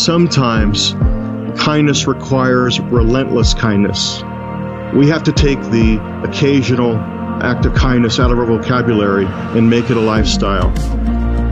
sometimes kindness requires relentless kindness. We have to take the occasional act of kindness out of our vocabulary and make it a lifestyle.